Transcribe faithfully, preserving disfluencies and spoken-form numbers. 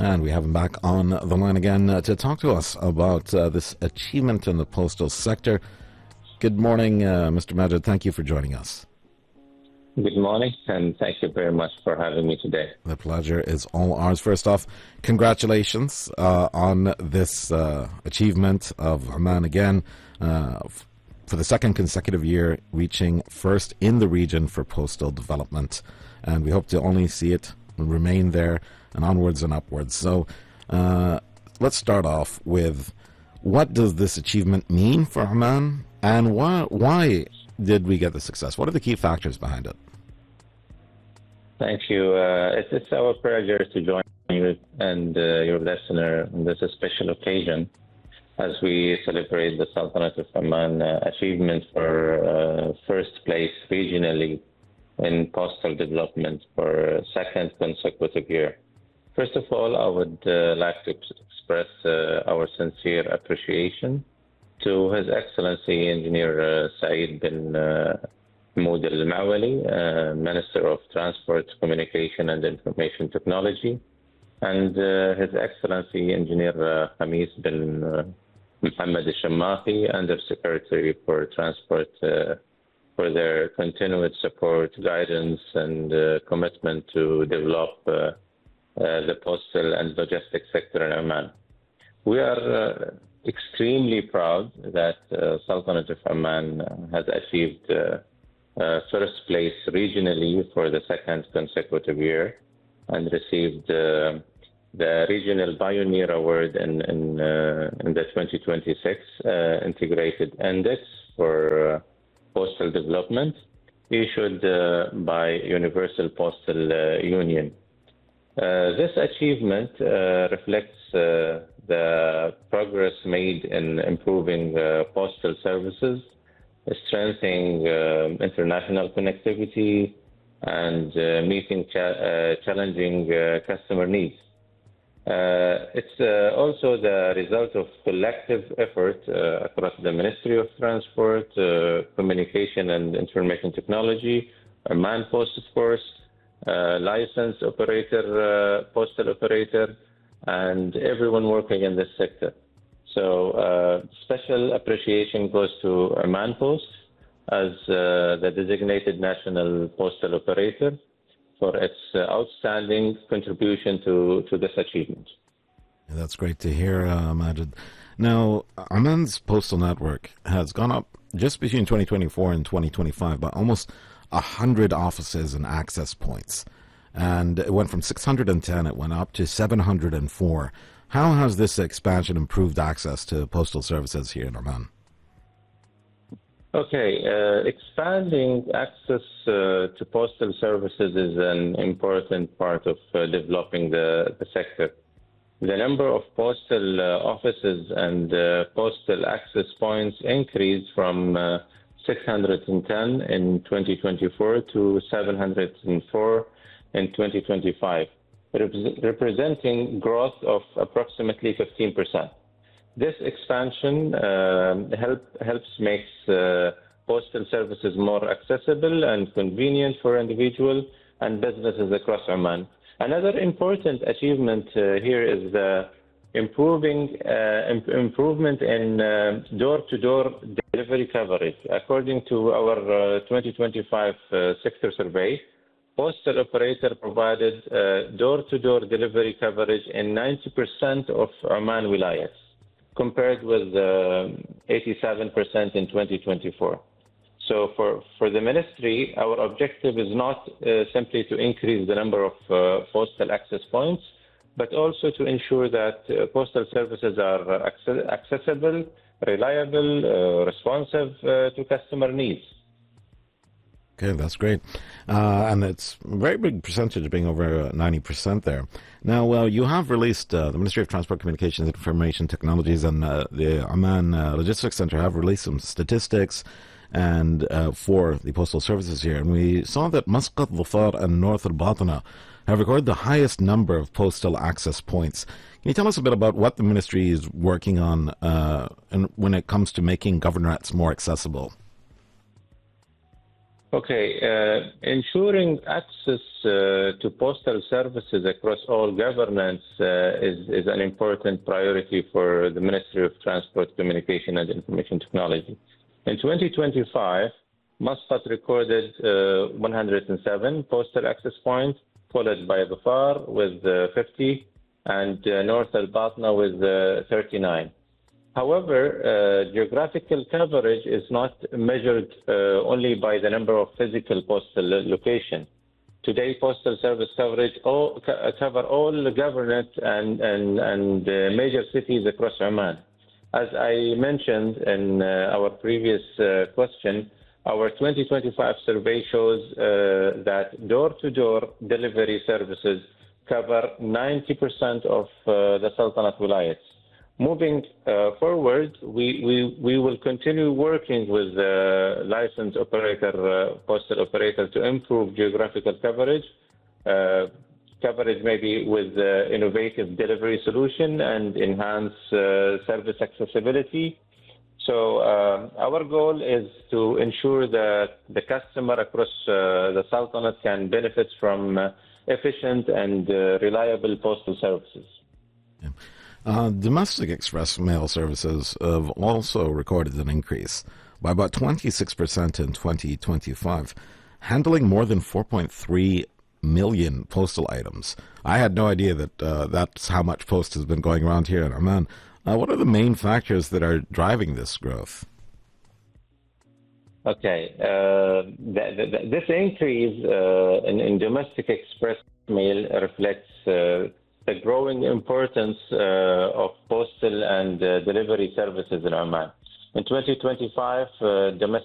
And we have him back on the line again uh, to talk to us about uh, this achievement in the postal sector. Good morning, uh, Mister Majid. Thank you for joining us. Good morning, and thank you very much for having me today. The pleasure is all ours. First off, congratulations uh, on this uh, achievement of Oman again, uh, f- for the second consecutive year, reaching first in the region for postal development. And we hope to only see it remain there and onwards and upwards. So uh, let's start off with, what does this achievement mean for Oman, and why, why did we get the success? What are the key factors behind it? Thank you. Uh, it's, it's our pleasure to join you and uh, your listener on this special occasion as we celebrate the Sultanate of Oman uh, achievement for uh, first place regionally in postal development for a second consecutive year. First of all, I would uh, like to express uh, our sincere appreciation to His Excellency Engineer uh, Saeed bin uh, Mahmoud Al-Mawali, uh, Minister of Transport, Communication and Information Technology, and uh, His Excellency Engineer uh, Khamis bin uh, Mohammed Al-Shammahi, Undersecretary for Transport, uh, for their continued support, guidance, and uh, commitment to develop uh, uh, the postal and logistics sector in Oman. We are uh, extremely proud that uh, Sultanate of Oman has achieved uh, uh, first place regionally for the second consecutive year and received uh, the Regional Pioneer Award in, in, uh, in the twenty twenty-six uh, Integrated Index for uh, Postal Development, issued uh, by Universal Postal uh, Union. Uh, this achievement uh, reflects uh, the progress made in improving uh, postal services, strengthening uh, international connectivity, and uh, meeting cha- uh, challenging uh, customer needs. Uh, it's uh, also the result of collective effort uh, across the Ministry of Transport, uh, Communication and Information Technology, Oman Post, of course, uh, licensed operator, uh, postal operator, and everyone working in this sector. So uh, special appreciation goes to Oman Post as uh, the designated national postal operator for its uh, outstanding contribution to, to this achievement. Yeah, that's great to hear, uh, Majid. Now, Oman's postal network has gone up just between twenty twenty-four and twenty twenty-five by almost one hundred offices and access points. And it went from six hundred ten, it went up to seven hundred four. How has this expansion improved access to postal services here in Oman? Okay, uh, expanding access uh, to postal services is an important part of uh, developing the, the sector. The number of postal uh, offices and uh, postal access points increased from uh, six hundred ten in twenty twenty-four to seven hundred four in twenty twenty-five, rep- representing growth of approximately fifteen percent. This expansion uh, help, helps make uh, postal services more accessible and convenient for individuals and businesses across Oman. Another important achievement uh, here is the improving uh, imp- improvement in uh, door-to-door delivery coverage. According to our uh, twenty twenty-five uh, sector survey, postal operator provided uh, door-to-door delivery coverage in ninety percent of Oman wilayas, compared with uh, eighty-seven percent in twenty twenty-four. So for, for the ministry, our objective is not uh, simply to increase the number of uh, postal access points, but also to ensure that uh, postal services are access- accessible, reliable, uh, responsive uh, to customer needs. Okay, that's great. Uh, and it's a very big percentage, being over ninety percent there. Now, uh, you have released, uh, the Ministry of Transport, Communications and Information Technologies and uh, the Oman uh, Logistics Center have released some statistics and uh, for the postal services here. And we saw that Muscat, Dhafar and North al-Batna have recorded the highest number of postal access points. Can you tell us a bit about what the ministry is working on uh, and when it comes to making governorates more accessible? Okay, uh, ensuring access uh, to postal services across all governments uh, is, is an important priority for the Ministry of Transport, Communication and Information Technology. In twenty twenty-five, Muscat recorded uh, one hundred seven postal access points, followed by Dhafar with uh, fifty and uh, North Al Batna with uh, thirty-nine. However, uh, geographical coverage is not measured uh, only by the number of physical postal locations. Today, postal service coverage all, co- cover all the government and, and, and uh, major cities across Oman. As I mentioned in uh, our previous uh, question, our twenty twenty-five survey shows uh, that door-to-door delivery services cover ninety percent of uh, the Sultanate Wilayats. Moving uh, forward, we, we, we will continue working with the licensed operator, uh, postal operator to improve geographical coverage, uh, coverage maybe with uh, innovative delivery solution and enhance uh, service accessibility. So uh, our goal is to ensure that the customer across uh, the Sultanate can benefit from uh, efficient and uh, reliable postal services. Yeah. Uh, domestic express mail services have also recorded an increase by about twenty-six percent in twenty twenty-five, handling more than four point three million postal items. I had no idea that uh, that's how much post has been going around here in Oman. Uh, what are the main factors that are driving this growth? Okay, uh, th- th- this increase uh, in, in domestic express mail reflects uh, the growing importance uh, of postal and uh, delivery services in Oman. In twenty twenty-five, uh, domestic